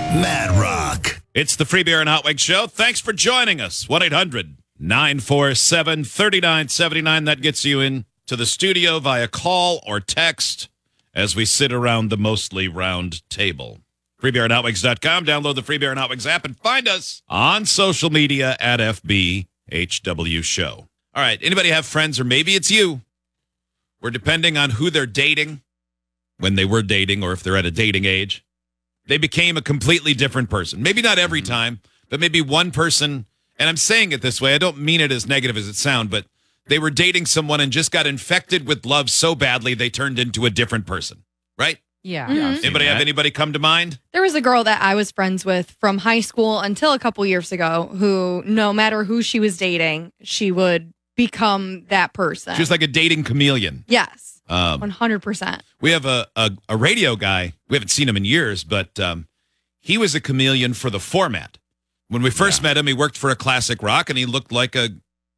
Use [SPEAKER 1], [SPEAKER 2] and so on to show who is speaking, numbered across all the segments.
[SPEAKER 1] Mad Rock.
[SPEAKER 2] It's the Free Beer and Hot Wings Show. Thanks for joining us. 1-800-947-3979. That gets you into the studio via call or text as we sit around the mostly round table. FreeBeerandHotWings.com. Download the Free Beer and Hot Wings app and find us on social media at FBHW Show. All right. Anybody have friends, or maybe it's you, where depending on who they're dating, when they were dating, or if they're at a dating age, they became a completely different person. Maybe not every time, but maybe one person, and I'm saying it this way, I don't mean it as negative as it sounds, but they were dating someone and just got infected with love so badly they turned into a different person, right?
[SPEAKER 3] Yeah.
[SPEAKER 2] Anybody have anybody come to mind?
[SPEAKER 4] There was a girl that I was friends with from high school until a couple years ago who, no matter who she was dating, she would become that person.
[SPEAKER 2] She was like a dating chameleon.
[SPEAKER 4] Yes. 100%.
[SPEAKER 2] We have a radio guy. We haven't seen him in years, but he was a chameleon for the format. When we first met him, he worked for a classic rock, and he looked like a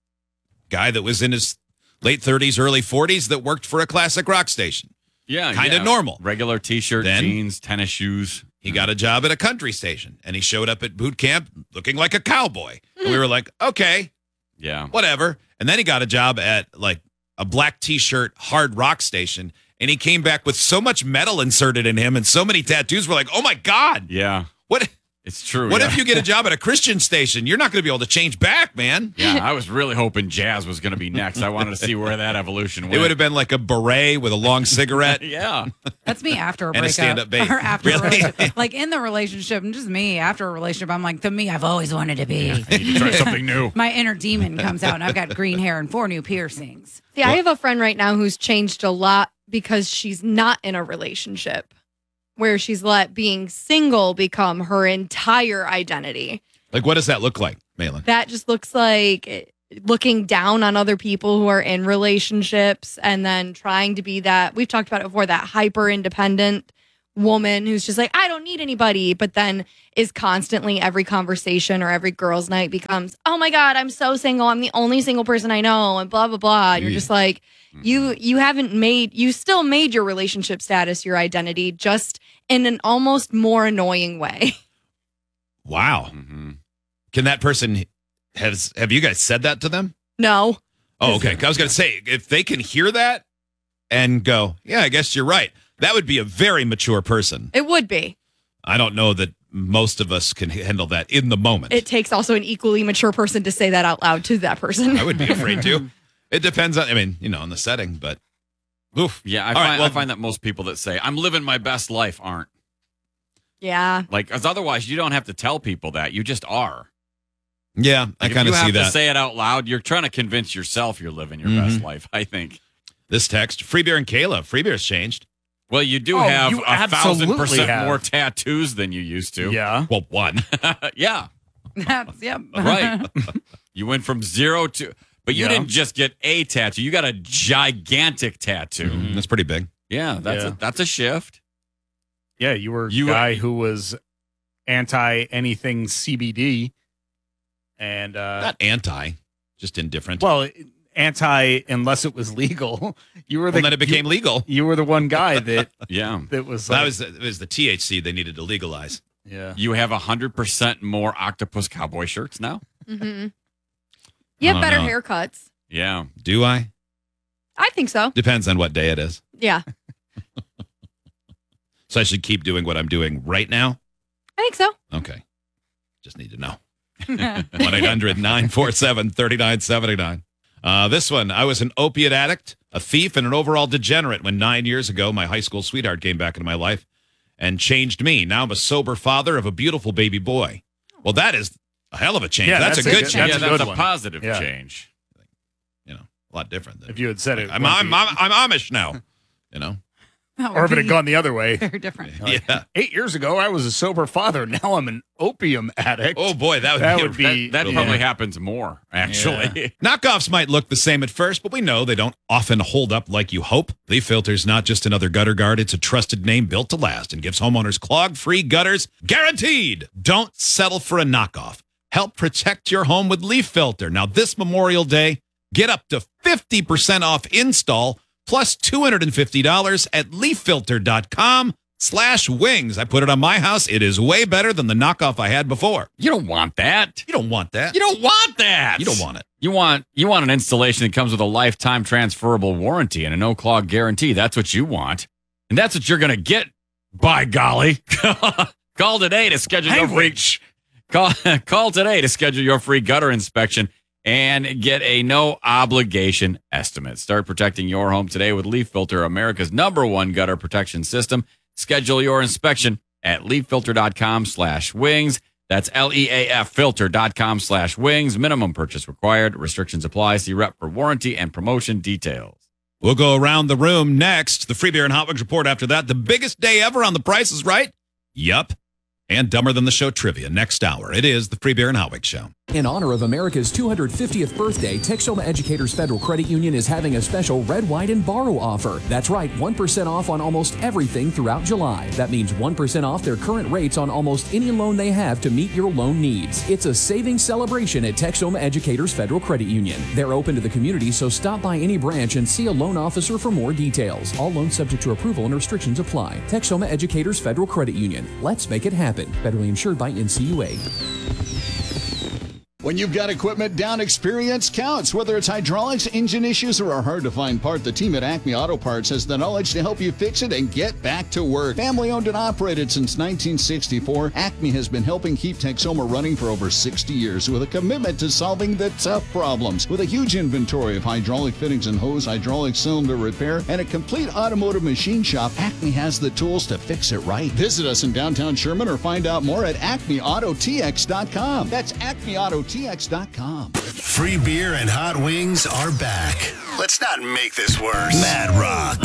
[SPEAKER 2] guy that was in his late 30s, early 40s that worked for a classic rock station.
[SPEAKER 5] Yeah.
[SPEAKER 2] Kind of normal.
[SPEAKER 5] Regular T-shirt,
[SPEAKER 2] Then-
[SPEAKER 5] jeans, tennis shoes.
[SPEAKER 2] He got a job at a country station, and he showed up at boot camp looking like a cowboy. And we were like, okay,
[SPEAKER 5] Yeah.
[SPEAKER 2] whatever. And then he got a job at like a black T-shirt hard rock station, and he came back with so much metal inserted in him and so many tattoos. We're like, oh my God.
[SPEAKER 5] Yeah.
[SPEAKER 2] What
[SPEAKER 5] It's true.
[SPEAKER 2] What
[SPEAKER 5] yeah.
[SPEAKER 2] if you get a job at a Christian station? You're not going to be able to change back, man.
[SPEAKER 5] Yeah, I was really hoping jazz was going to be next. I wanted to see where that evolution went.
[SPEAKER 2] It would have been like a beret with a long cigarette.
[SPEAKER 5] Yeah.
[SPEAKER 3] That's me after a
[SPEAKER 2] And a
[SPEAKER 3] breakup.
[SPEAKER 2] stand-up bass.
[SPEAKER 3] Or after a
[SPEAKER 2] Really?
[SPEAKER 3] relationship. Like in the relationship, and just me after a relationship, I'm like the me I've always wanted to be.
[SPEAKER 5] I need to try something new.
[SPEAKER 3] My inner demon comes out, and I've got green hair and 4 new piercings.
[SPEAKER 4] See, I have a friend right now who's changed a lot because she's not in a relationship, where she's let being single become her entire identity.
[SPEAKER 2] Like, what does that look like, Malin?
[SPEAKER 4] That just looks like looking down on other people who are in relationships and then trying to be that, we've talked about it before, that hyper independent woman who's just like, I don't need anybody, but then is constantly, every conversation or every girls' night becomes, oh my God, I'm so single. I'm the only single person I know, and blah, blah, blah. And you're just like, you haven't made, you still made your relationship status your identity, just in an almost more annoying way.
[SPEAKER 2] Wow.
[SPEAKER 5] Mm-hmm.
[SPEAKER 2] Can that person, have you guys said that to them?
[SPEAKER 4] No.
[SPEAKER 2] Oh, okay. I was going to say, if they can hear that and go, yeah, I guess you're right, that would be a very mature person.
[SPEAKER 4] It would be.
[SPEAKER 2] I don't know that most of us can handle that in the moment.
[SPEAKER 4] It takes also an equally mature person to say that out loud to that person.
[SPEAKER 2] I would be afraid to. It depends on, I mean, on the setting, but oof.
[SPEAKER 5] Yeah,
[SPEAKER 2] All right,
[SPEAKER 5] I find that most people that say, I'm living my best life aren't.
[SPEAKER 4] Yeah.
[SPEAKER 5] Like, because otherwise you don't have to tell people that. You just are.
[SPEAKER 2] Yeah, I
[SPEAKER 5] Like,
[SPEAKER 2] kind of
[SPEAKER 5] if
[SPEAKER 2] see
[SPEAKER 5] you have
[SPEAKER 2] that.
[SPEAKER 5] to say it out loud, you're trying to convince yourself you're living your best life, I think.
[SPEAKER 2] This text, Free Beer and Kayla. Free Beer's changed.
[SPEAKER 5] Well, you do
[SPEAKER 6] Oh,
[SPEAKER 5] have
[SPEAKER 6] you
[SPEAKER 5] 1,000%
[SPEAKER 6] have.
[SPEAKER 5] more tattoos than you used to.
[SPEAKER 6] Yeah.
[SPEAKER 2] Well, one.
[SPEAKER 5] Yeah.
[SPEAKER 3] Yep.
[SPEAKER 5] Right. You went from 0 to, but you
[SPEAKER 6] Yeah.
[SPEAKER 5] didn't just get a tattoo. You got a gigantic tattoo.
[SPEAKER 2] That's pretty big.
[SPEAKER 5] Yeah, that's a shift.
[SPEAKER 6] Yeah, you were
[SPEAKER 5] You-
[SPEAKER 6] a guy who was anti anything CBD, and
[SPEAKER 2] Not anti, just indifferent.
[SPEAKER 6] well, anti unless it was legal. You were the
[SPEAKER 2] Well, then it became legal.
[SPEAKER 6] You were the one guy that
[SPEAKER 5] Yeah.
[SPEAKER 6] that was
[SPEAKER 2] That
[SPEAKER 6] like,
[SPEAKER 2] it was the THC they needed to legalize.
[SPEAKER 6] yeah.
[SPEAKER 5] You have 100% more octopus cowboy shirts now?
[SPEAKER 4] Mm-hmm. You have
[SPEAKER 2] I don't
[SPEAKER 4] better
[SPEAKER 2] know.
[SPEAKER 4] haircuts.
[SPEAKER 5] Yeah.
[SPEAKER 2] Do I?
[SPEAKER 4] I think so.
[SPEAKER 2] Depends on what day it is.
[SPEAKER 4] Yeah,
[SPEAKER 2] So I should keep doing what I'm doing right now?
[SPEAKER 4] I think so.
[SPEAKER 2] Okay. Just need to know. 1-800-947-3979. This one, I was an opiate addict, a thief, and an overall degenerate when 9 years ago my high school sweetheart came back into my life and changed me. Now I'm a sober father of a beautiful baby boy. Well, that is a hell of a change.
[SPEAKER 6] Yeah,
[SPEAKER 2] that's a
[SPEAKER 6] that's a
[SPEAKER 2] good
[SPEAKER 6] good-
[SPEAKER 2] change.
[SPEAKER 6] that's
[SPEAKER 5] yeah,
[SPEAKER 6] a
[SPEAKER 5] that's
[SPEAKER 6] good
[SPEAKER 5] a
[SPEAKER 6] one.
[SPEAKER 5] positive
[SPEAKER 6] Yeah.
[SPEAKER 5] change.
[SPEAKER 2] A lot different than
[SPEAKER 6] If you had said it,
[SPEAKER 2] I'm Amish now.
[SPEAKER 3] That
[SPEAKER 6] or if
[SPEAKER 3] would
[SPEAKER 6] it had
[SPEAKER 3] be
[SPEAKER 6] gone the other way.
[SPEAKER 3] very different.
[SPEAKER 2] Yeah.
[SPEAKER 6] 8 years ago, I was a sober father. Now I'm an opium addict.
[SPEAKER 2] Oh boy, that
[SPEAKER 6] that
[SPEAKER 2] would
[SPEAKER 6] would
[SPEAKER 2] be.
[SPEAKER 6] be
[SPEAKER 5] That
[SPEAKER 6] yeah.
[SPEAKER 5] probably happens more, actually.
[SPEAKER 2] Knockoffs might look the same at first, but we know they don't often hold up like you hope. Leaf Filter's not just another gutter guard, it's a trusted name built to last and gives homeowners clog-free gutters guaranteed. Don't settle for a knockoff. Help protect your home with Leaf Filter. Now, this Memorial Day, get up to 50% off install plus $250 at leaffilter.com. wings. I put it on my house. It is way better than the knockoff I had before.
[SPEAKER 5] You don't want that.
[SPEAKER 2] You don't want that.
[SPEAKER 5] You don't want that.
[SPEAKER 2] You don't want it.
[SPEAKER 5] You want an installation that comes with a lifetime transferable warranty and a no-clog guarantee. That's what you want. And that's what you're going to get, by golly. Call today to schedule your free Call today to schedule your free gutter inspection and get a no-obligation estimate. Start protecting your home today with Leaf Filter, America's #1 gutter protection system. Schedule your inspection at leaffilter.com/wings. That's LEAF filter.com/wings. Minimum purchase required. Restrictions apply. See rep for warranty and promotion details.
[SPEAKER 2] We'll go around the room next. The Free Beer and Hot Wings report after that. The biggest day ever on The Price is Right? Yup. And Dumber Than the Show trivia next hour. It is the Free Beer and Hot Wings Show.
[SPEAKER 1] In honor of America's 250th birthday, Texoma Educators Federal Credit Union is having a special Red, White, and Borrow offer. That's right, 1% off on almost everything throughout July. That means 1% off their current rates on almost any loan they have to meet your loan needs. It's a savings celebration at Texoma Educators Federal Credit Union. They're open to the community, so stop by any branch and see a loan officer for more details. All loans subject to approval and restrictions apply. Texoma Educators Federal Credit Union. Let's make it happen. Federally insured by NCUA.
[SPEAKER 7] When you've got equipment down, experience counts. Whether it's hydraulics, engine issues, or a hard-to-find part, the team at Acme Auto Parts has the knowledge to help you fix it and get back to work. Family-owned and operated since 1964, Acme has been helping keep Texoma running for over 60 years with a commitment to solving the tough problems. With a huge inventory of hydraulic fittings and hose, hydraulic cylinder repair, and a complete automotive machine shop, Acme has the tools to fix it right. Visit us in downtown Sherman or find out more at acmeautotx.com. That's acmeautotx.com.
[SPEAKER 8] Free Beer and Hot Wings are back. Let's not make this worse. Mad Rock.